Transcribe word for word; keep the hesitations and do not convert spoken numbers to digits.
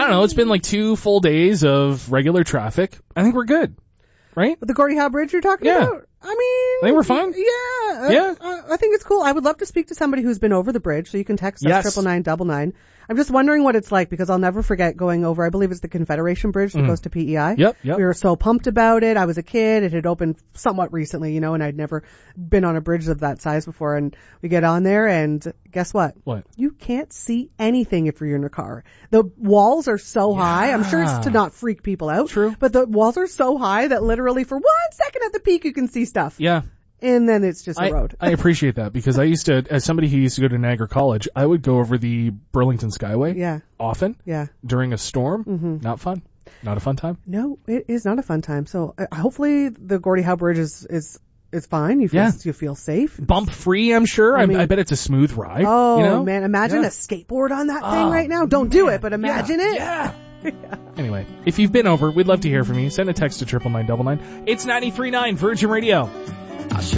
don't know. It's been like two full days of regular traffic. I think we're good, right? The Gordie Howe Bridge you're talking Yeah. about? I mean, I think we're fine. Yeah, Yeah. Uh, I think it's cool. I would love to speak to somebody who's been over the bridge, so you can text us Yes. triple nine double nine. I'm just wondering what it's like because I'll never forget going over. I believe it's the Confederation Bridge that Mm. goes to P E I. Yep, yep. We were so pumped about it. I was a kid. It had opened somewhat recently, you know, and I'd never been on a bridge of that size before. And we get on there, and guess what? What? You can't see anything if you're in a car. The walls are so Yeah. high. I'm sure it's to not freak people out. True. But the walls are so high that literally for one second at the peak you can see stuff. Yeah. And then it's just a I, road. I appreciate that because I used to, as somebody who used to go to Niagara College, I would go over the Burlington Skyway Yeah. often Yeah. during a storm. Mm-hmm. Not fun. Not a fun time. No, it is not a fun time. So uh, hopefully the Gordie Howe Bridge is, is, is fine. You feel, Yeah. you feel safe. Bump free, I'm sure. I I, mean- I bet it's a smooth ride. Oh, you know? man. Imagine Yeah. a skateboard on that Oh, thing right now. Don't do man. it, but imagine Yeah. it. Yeah. Anyway, if you've been over, we'd love to hear from you. Send a text to triple nine double nine. It's ninety-three point nine Virgin Radio.